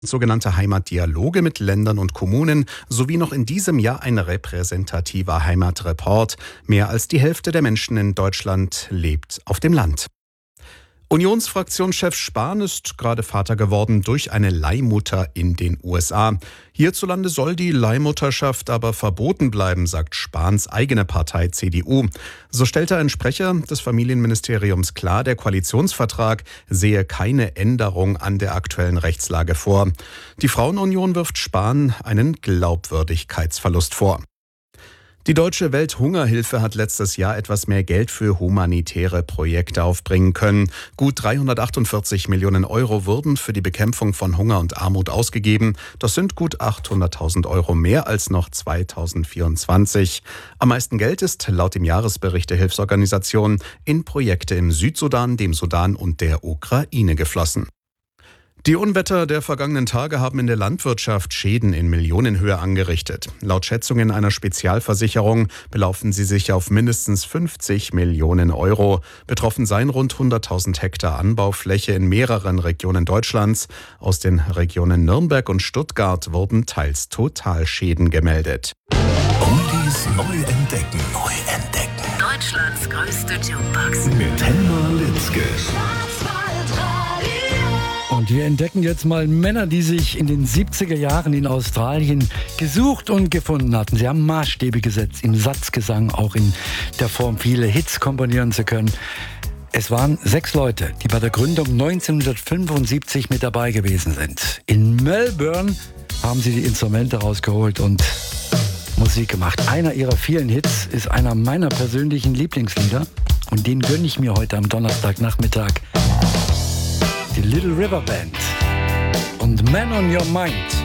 sogenannte Heimatdialoge mit Ländern und Kommunen sowie noch in diesem Jahr ein repräsentativer Heimatreport. Mehr als die Hälfte der Menschen in Deutschland lebt auf dem Land. Unionsfraktionschef Spahn ist gerade Vater geworden durch eine Leihmutter in den USA. Hierzulande soll die Leihmutterschaft aber verboten bleiben, sagt Spahns eigene Partei CDU. So stellte ein Sprecher des Familienministeriums klar, der Koalitionsvertrag sehe keine Änderung an der aktuellen Rechtslage vor. Die Frauenunion wirft Spahn einen Glaubwürdigkeitsverlust vor. Die Deutsche Welthungerhilfe hat letztes Jahr etwas mehr Geld für humanitäre Projekte aufbringen können. Gut 348 Millionen Euro wurden für die Bekämpfung von Hunger und Armut ausgegeben. Das sind gut 800.000 Euro mehr als noch 2024. Am meisten Geld ist laut dem Jahresbericht der Hilfsorganisation in Projekte im Südsudan, dem Sudan und der Ukraine geflossen. Die Unwetter der vergangenen Tage haben in der Landwirtschaft Schäden in Millionenhöhe angerichtet. Laut Schätzungen einer Spezialversicherung belaufen sie sich auf mindestens 50 Millionen Euro. Betroffen seien rund 100.000 Hektar Anbaufläche in mehreren Regionen Deutschlands. Aus den Regionen Nürnberg und Stuttgart wurden teils Totalschäden gemeldet. Oldies neu entdecken. Deutschlands größte Jukebox. Mit Helma Litzke. Und wir entdecken jetzt mal Männer, die sich in den 70er Jahren in Australien gesucht und gefunden hatten. Sie haben Maßstäbe gesetzt, im Satzgesang, auch in der Form, viele Hits komponieren zu können. Es waren 6 Leute, die bei der Gründung 1975 mit dabei gewesen sind. In Melbourne haben sie die Instrumente rausgeholt und Musik gemacht. Einer ihrer vielen Hits ist einer meiner persönlichen Lieblingslieder und den gönne ich mir heute am Donnerstagnachmittag. Die Little River Band und Man on Your Mind.